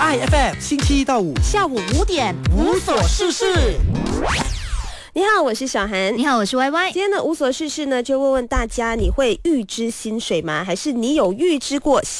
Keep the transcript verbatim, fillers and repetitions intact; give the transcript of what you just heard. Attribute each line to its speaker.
Speaker 1: I F M 星期一到五
Speaker 2: 下午五点无所事事。
Speaker 3: 你好，我是小涵。
Speaker 2: 你好，我是 Y Y。
Speaker 3: 今天的无所事事呢，就问问大家，你会预支薪水吗？还是你有预支过